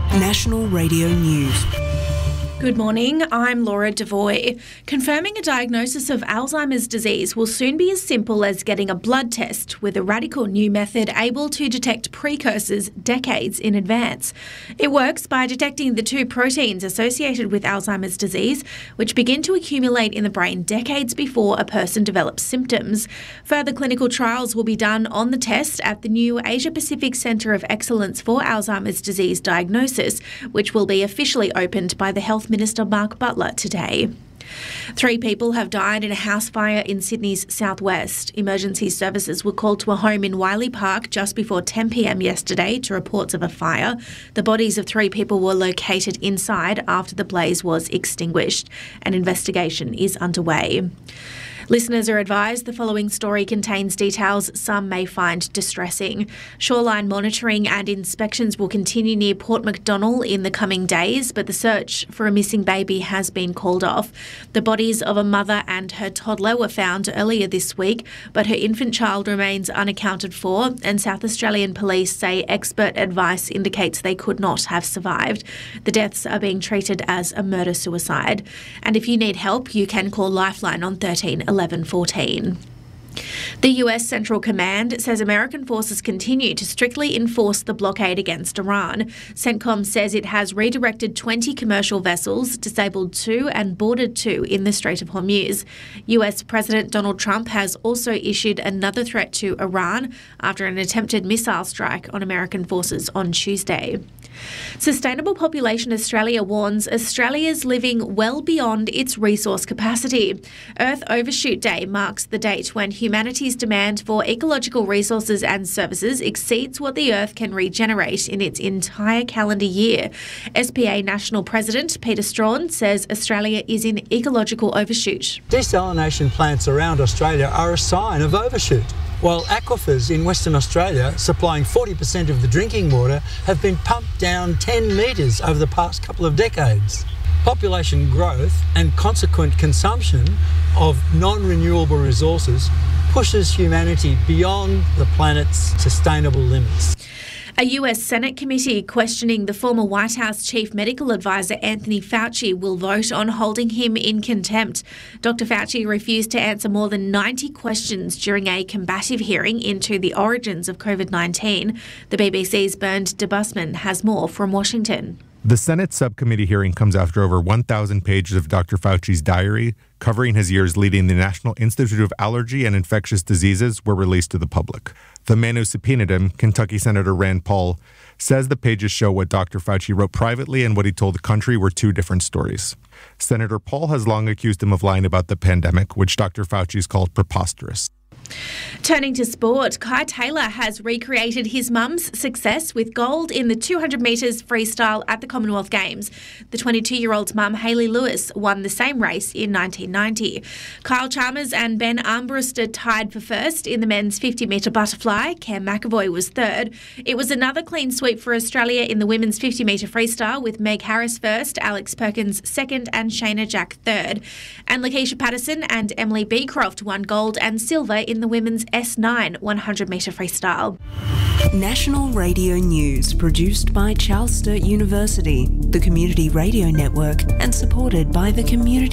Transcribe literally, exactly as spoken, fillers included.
National Radio News. Good morning, I'm Laura Devoy. Confirming a diagnosis of Alzheimer's disease will soon be as simple as getting a blood test, with a radical new method able to detect precursors decades in advance. It works by detecting the two proteins associated with Alzheimer's disease, which begin to accumulate in the brain decades before a person develops symptoms. Further clinical trials will be done on the test at the new Asia Pacific Centre of Excellence for Alzheimer's Disease Diagnosis, which will be officially opened by the Health Minister Mark Butler today. Three people have died in a house fire in Sydney's southwest. Emergency services were called to a home in Wiley Park just before ten p.m. yesterday to reports of a fire. The bodies of three people were located inside after the blaze was extinguished. An investigation is underway. Listeners are advised the following story contains details some may find distressing. Shoreline monitoring and inspections will continue near Port MacDonnell in the coming days, but the search for a missing baby has been called off. The bodies of a mother and her toddler were found earlier this week, but her infant child remains unaccounted for, and South Australian police say expert advice indicates they could not have survived. The deaths are being treated as a murder-suicide. And if you need help, you can call Lifeline on thirteen eleven fourteen. The U S Central Command says American forces continue to strictly enforce the blockade against Iran. CENTCOM says it has redirected twenty commercial vessels, disabled two and boarded two in the Strait of Hormuz. U S President Donald Trump has also issued another threat to Iran after an attempted missile strike on American forces on Tuesday. Sustainable Population Australia warns Australia's living well beyond its resource capacity. Earth Overshoot Day marks the date when humanity's demand for ecological resources and services exceeds what the Earth can regenerate in its entire calendar year. S P A National President Peter Strawn says Australia is in ecological overshoot. Desalination plants around Australia are a sign of overshoot. While aquifers in Western Australia, supplying forty percent of the drinking water, have been pumped down ten metres over the past couple of decades. Population growth and consequent consumption of non-renewable resources pushes humanity beyond the planet's sustainable limits. A U S Senate committee questioning the former White House chief medical advisor Anthony Fauci will vote on holding him in contempt. Doctor Fauci refused to answer more than ninety questions during a combative hearing into the origins of COVID nineteen. The B B C's Bernd Debusman has more from Washington. The Senate subcommittee hearing comes after over one thousand pages of Doctor Fauci's diary, covering his years leading the National Institute of Allergy and Infectious Diseases, were released to the public. The man who subpoenaed him, Kentucky Senator Rand Paul, says the pages show what Doctor Fauci wrote privately and what he told the country were two different stories. Senator Paul has long accused him of lying about the pandemic, which Doctor Fauci's called preposterous. Turning to sport, Kai Taylor has recreated his mum's success with gold in the two hundred metres freestyle at the Commonwealth Games. The twenty-two-year-old's mum, Hayley Lewis, won the same race in nineteen ninety. Kyle Chalmers and Ben Armbruster tied for first in the men's fifty metre butterfly. Cam McAvoy was third. It was another clean sweep for Australia in the women's fifty metre freestyle, with Meg Harris first, Alex Perkins second and Shayna Jack third. And Lakeisha Patterson and Emily Beecroft won gold and silver in the women's S nine one hundred metre freestyle. National Radio News, produced by Charles Sturt University, the Community Radio Network, and supported by the Community